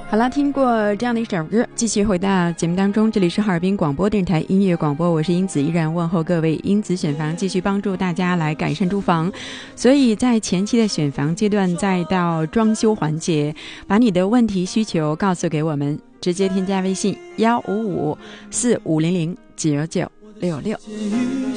好了，听过这样的一首歌，继续回到节目当中，这里是哈尔滨广播电台音乐广播，我是英子，依然问候各位。英子选房继续帮助大家来改善住房，所以在前期的选房阶段，再到装修环节，把你的问题需求告诉给我们，直接添加微信15545009966。